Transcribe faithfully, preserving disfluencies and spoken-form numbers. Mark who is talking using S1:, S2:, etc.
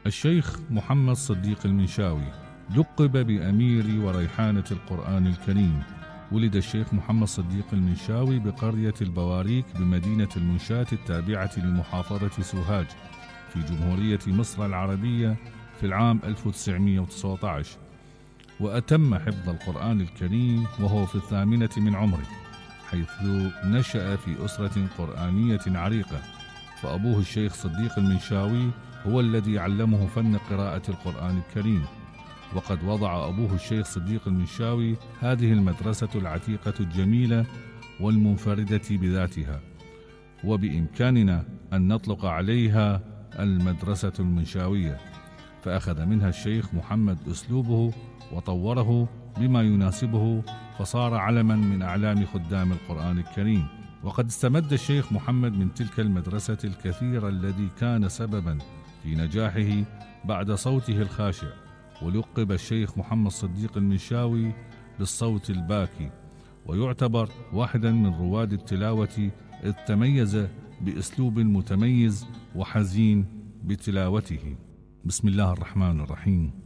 S1: الشيخ محمد صديق المنشاوي لقب بأمير وريحانة القرآن الكريم. ولد الشيخ محمد صديق المنشاوي بقرية البواريك بمدينة المنشاة التابعة لمحافظة سوهاج في جمهورية مصر العربية في العام ألف وتسعمائة وتسعة عشر، وأتم حفظ القرآن الكريم وهو في الثامنة من عمره، حيث نشأ في أسرة قرآنية عريقة، فأبوه الشيخ صديق المنشاوي هو الذي علمه فن قراءة القرآن الكريم. وقد وضع أبوه الشيخ صديق المنشاوي هذه المدرسة العتيقة الجميلة والمنفردة بذاتها، وبإمكاننا أن نطلق عليها المدرسة المنشاوية، فأخذ منها الشيخ محمد أسلوبه وطوره بما يناسبه، فصار علما من أعلام خدام القرآن الكريم. وقد استمد الشيخ محمد من تلك المدرسة الكثير الذي كان سببا في نجاحه بعد صوته الخاشع، ولقب الشيخ محمد صديق المنشاوي بالصوت الباكي، ويعتبر واحدا من رواد التلاوة، إذ تميز بأسلوب متميز وحزين بتلاوته. بسم الله الرحمن الرحيم.